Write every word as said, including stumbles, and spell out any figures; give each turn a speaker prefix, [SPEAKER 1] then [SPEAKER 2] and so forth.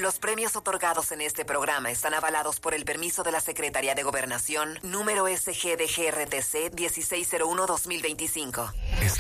[SPEAKER 1] Los premios otorgados en este programa están avalados por el permiso de la Secretaría de Gobernación, número S G D G R T C dieciséis cero uno dos mil veinticinco.